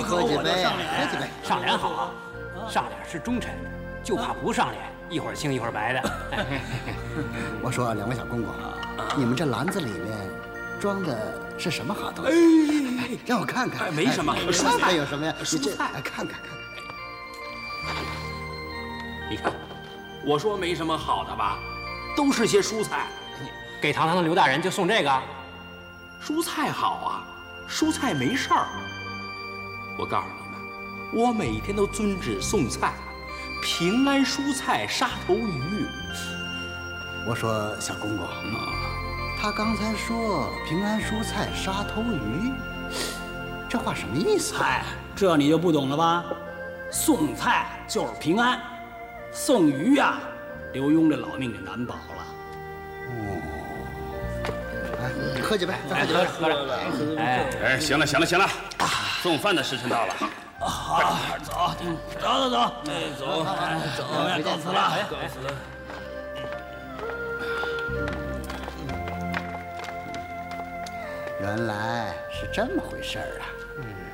喝几杯，喝几杯。 上脸好啊，上脸是忠臣，就怕不上脸，一会儿青一会儿白的。 我说两位小公公，你们这篮子里面装的是什么好东西？让我看看。 没什么， 蔬菜有什么呀？ 蔬菜， 看看。 你看，我说没什么好的吧，都是些蔬菜。 给堂堂的刘大人就送这个？ 蔬菜好啊，蔬菜没事儿。我告诉你们，我每天都遵旨送菜，平安蔬菜杀头鱼。 我说小公公，他刚才说平安蔬菜杀头鱼，这话什么意思？ 嗨，这你就不懂了吧？送菜就是平安，送鱼呀，刘墉这老命就难保了。 喝几杯，再喝几杯， 喝着。 哎，行了，送饭的时辰到了。 好，走，走，告辞了。 原来是这么回事儿啊！